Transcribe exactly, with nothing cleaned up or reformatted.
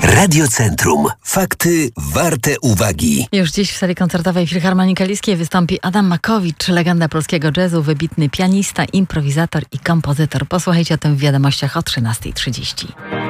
Radiocentrum. Fakty warte uwagi. Już dziś w sali koncertowej Filharmonii Kaliskiej wystąpi Adam Makowicz, legenda polskiego jazzu, wybitny pianista, improwizator i kompozytor. Posłuchajcie o tym w wiadomościach o trzynasta trzydzieści.